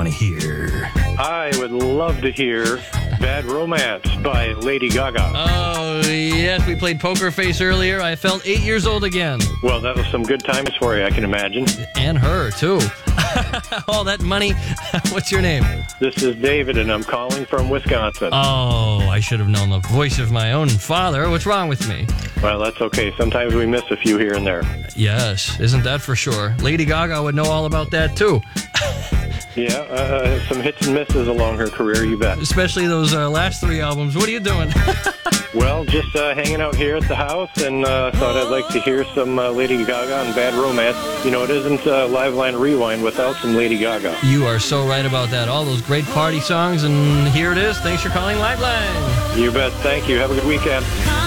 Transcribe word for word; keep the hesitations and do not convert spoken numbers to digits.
want to hear? I would love to hear Bad Romance by Lady Gaga. Oh, yes, we played Poker Face earlier. I felt eight years old again. Well, that was some good times for you, I can imagine. And her, too. All that money. What's your name? This is David, and I'm calling from Wisconsin. Oh, I should have known the voice of my own father. What's wrong with me? Well, that's okay. Sometimes we miss a few here and there. Yes, isn't that for sure? Lady Gaga would know all about that, too. Yeah, uh, some hits and misses along her career, you bet. Especially those uh, last three albums. What are you doing? Well, just uh, hanging out here at the house, and uh, thought I'd like to hear some uh, Lady Gaga and Bad Romance. You know, it isn't uh, Live Line Rewind without some Lady Gaga. You are so right about that. All those great party songs, and here it is. Thanks for calling Liveline. You bet. Thank you. Have a good weekend.